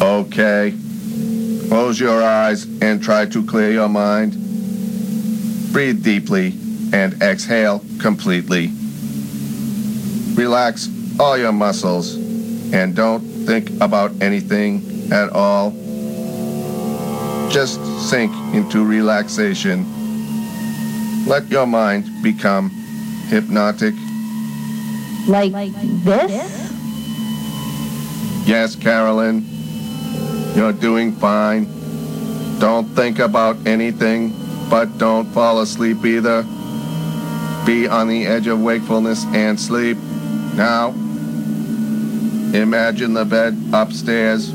Okay. Close your eyes and try to clear your mind. Breathe deeply and exhale completely. Relax all your muscles and don't think about anything at all. Just sink into relaxation. Let your mind become hypnotic. Like this? Yes, Carolyn, you're doing fine. Don't think about anything, but don't fall asleep either. Be on the edge of wakefulness and sleep. Now, imagine the bed upstairs.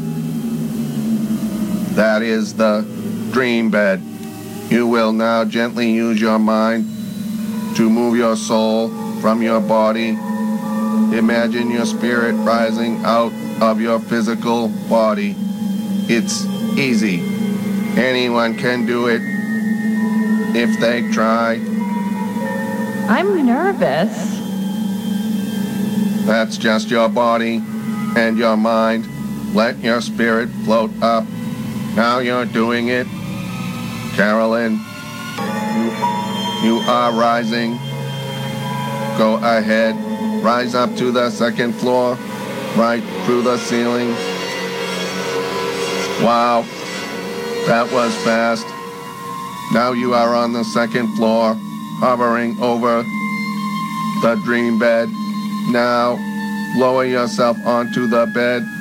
That is the dream bed. You will now gently use your mind to move your soul from your body. Imagine your spirit rising out of your physical body. It's easy. Anyone can do it if they try. I'm nervous. That's just your body and your mind. Let your spirit float up. Now you're doing it. Carolyn, you are rising. Go ahead. Rise up to the second floor, right through the ceiling. Wow, that was fast. Now you are on the second floor, hovering over the dream bed. Now, lower yourself onto the bed